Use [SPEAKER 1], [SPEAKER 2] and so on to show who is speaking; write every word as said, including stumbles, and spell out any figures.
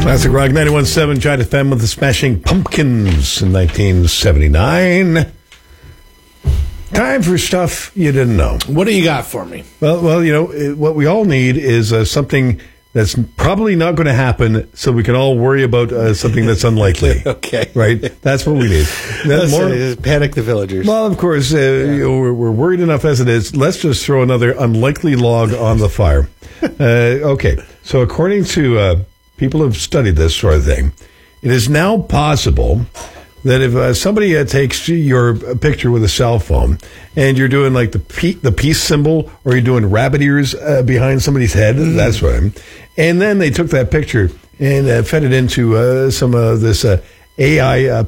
[SPEAKER 1] Classic Rock ninety-one point seven, Giant F M with the Smashing Pumpkins in nineteen seventy-nine. Time for stuff you didn't know.
[SPEAKER 2] What do you got for me?
[SPEAKER 1] Well, well, you know, it, what we all need is uh, something that's probably not going to happen, so we can all worry about uh, something that's unlikely.
[SPEAKER 2] Okay.
[SPEAKER 1] Right? That's what we need.
[SPEAKER 2] That's
[SPEAKER 1] more,
[SPEAKER 2] it, panic the villagers.
[SPEAKER 1] Well, of course, uh, yeah. you know, we're, we're worried enough as it is. Let's just throw another unlikely log on the fire. uh, okay. So according to uh, people who have studied this sort of thing, it is now possible that if uh, somebody uh, takes your picture with a cell phone and you're doing like the pe- the peace symbol, or you're doing rabbit ears uh, behind somebody's head, mm. that's what I'm, and then they took that picture and uh, fed it into uh, some of uh, this uh, A I uh,